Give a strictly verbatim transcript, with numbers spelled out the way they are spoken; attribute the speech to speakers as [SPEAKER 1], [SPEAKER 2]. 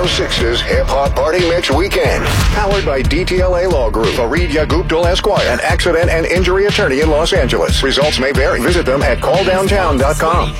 [SPEAKER 1] six's Hip Hop Party Mix Weekend. Powered by D T L A Law Group, Fareed Yaguptal Esquire, an accident and injury attorney in Los Angeles. Results may vary. Visit them at call downtown dot com.